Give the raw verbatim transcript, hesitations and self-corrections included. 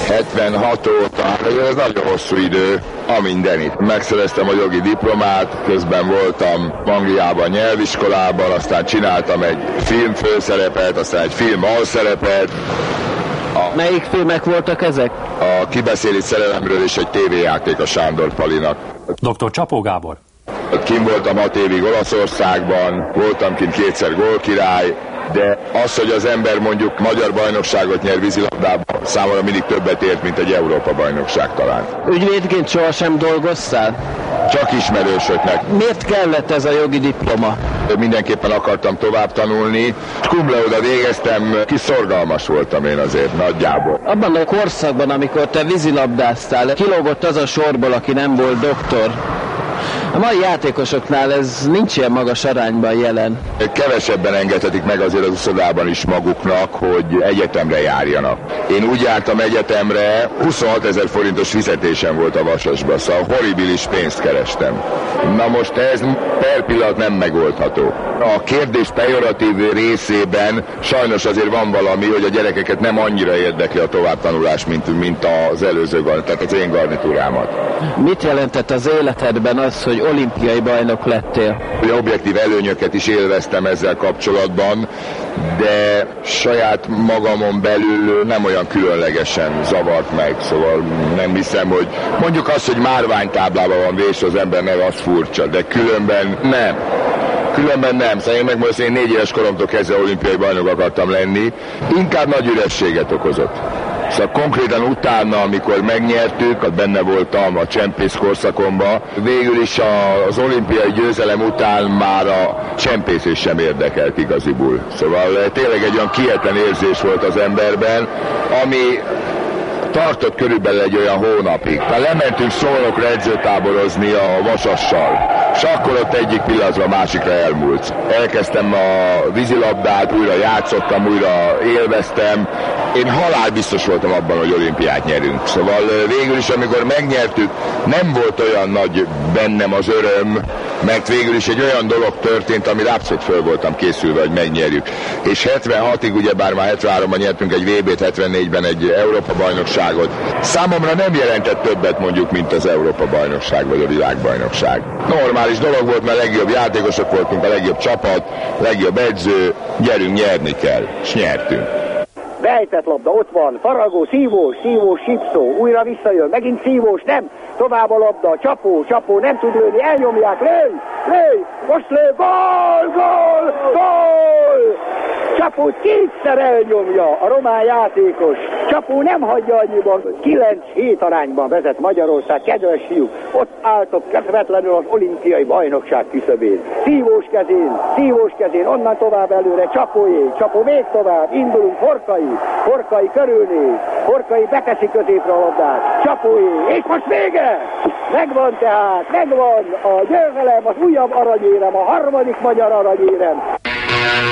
hetvenhat óta, ez nagyon hosszú idő, a mindenit. Megszereztem a jogi diplomát, közben voltam Angliában nyelviskolában, aztán csináltam egy filmfőszerepet, aztán egy film alszerepet. A, Melyik filmek voltak ezek? A Kibeszéli szerelemről és egy tévéjáték a Sándor Palinak. doktor Csapó Gábor. Kim voltam hat évig Olaszországban, voltam kint kétszer gólkirály, de az, hogy az ember mondjuk magyar bajnokságot nyer vízilabdában, számomra mindig többet ért, mint egy Európa bajnokság talán. Ügyvédként sohasem dolgoztál? Csak ismerősöknek. Miért kellett ez a jogi diploma? Mindenképpen akartam tovább tanulni. Cum laude végeztem, kis szorgalmas voltam én azért, nagyjából. Abban a korszakban, amikor te vízilabdáztál, kilógott az a sorból, aki nem volt doktor. A mai játékosoknál ez nincs ilyen magas arányban jelen. Kevesebben engedhetik meg azért az uszodában is maguknak, hogy egyetemre járjanak. Én úgy jártam egyetemre, huszonhat ezer forintos fizetésem volt a Vasasban, szóval horribilis pénzt kerestem. Na most ez per pillanat nem megoldható. A kérdés pejoratív részében sajnos azért van valami, hogy a gyerekeket nem annyira érdekli a továbbtanulás, mint, mint az előző, tehát az én garnitúrámat. Mit jelentett az életedben az, hogy olimpiai bajnok lettél? Objektív előnyöket is élveztem ezzel kapcsolatban, de saját magamon belül nem olyan különlegesen zavart meg, szóval nem hiszem, hogy mondjuk azt, hogy márványtáblában van vésve az ember neve, az furcsa, de különben nem. Különben nem, szóval én megmondom, hogy én négy éves koromtól kezdve olimpiai bajnok akartam lenni, inkább nagy ürességet okozott. Szóval konkrétan utána, amikor megnyertük, benne voltam a csempész korszakomban, végül is az olimpiai győzelem után már a csempészés sem érdekelt igaziból. Szóval tényleg egy olyan kietlen érzés volt az emberben, ami tartott körülbelül egy olyan hónapig. Tehát lementünk Szolnokra edzőtáborozni a Vasassal, és akkor ott egyik pillanatban a másikra elmúlt. Elkezdtem a vízilabdát, újra játszottam, újra élveztem. Én halálbiztos voltam abban, hogy olimpiát nyerünk. Szóval végül is, amikor megnyertük, nem volt olyan nagy bennem az öröm, mert végül is egy olyan dolog történt, ami abszolút föl voltam készülve, hogy megnyerjük. És hetvenhatig, ugyebár már hetvenháromban nyertünk egy vé bét, hetvennégyben egy Európa-bajnokságot. Számomra nem jelentett többet mondjuk, mint az Európa-bajnokság vagy a világbajnokság. Normális dolog volt, mert legjobb játékosok voltunk, a legjobb csapat, legjobb edző, gyerünk, nyerni kell, és nyertünk. Beejtett labda, ott van, faragó, szívós, szívós, sipszó, újra visszajön, megint szívós, nem, tovább a labda, csapó, csapó, nem tud lőni, elnyomják, lőj, lőj, most lő, gól, gól, gól! Csapó kétszer elnyomja a román játékos. Csapó nem hagyja annyiban, kilenc hét arányban vezet Magyarország, kedves fiúk. Ott álltok közvetlenül az olimpiai bajnokság küszöbén. Szívós kezén, szívós kezén, onnan tovább előre, Csapóé, Csapó még tovább, indulunk, Horkai, Horkai körülnéz, Horkai beteszi középre a labdát, Csapóé, és most vége! Megvan tehát, megvan a győzelem, az újabb aranyérem, a harmadik magyar aranyérem.